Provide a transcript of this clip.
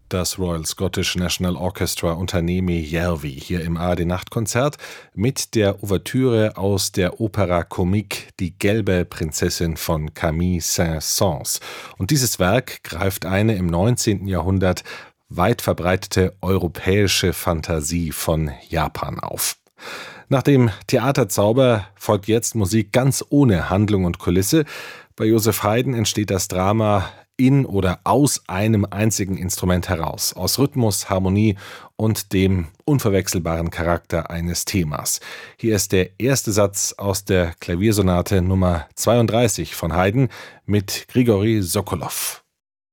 Das Royal Scottish National Orchestra unter Nemi Järvi hier im ARD-Nachtkonzert mit der Ouvertüre aus der Opera Comique Die gelbe Prinzessin von Camille Saint-Saëns. Und dieses Werk greift eine im 19. Jahrhundert weit verbreitete europäische Fantasie von Japan auf. Nach dem Theaterzauber folgt jetzt Musik ganz ohne Handlung und Kulisse. Bei Joseph Haydn entsteht das Drama in oder aus einem einzigen Instrument heraus, aus Rhythmus, Harmonie und dem unverwechselbaren Charakter eines Themas. Hier ist der erste Satz aus der Klaviersonate Nummer 32 von Haydn mit Grigori Sokolow.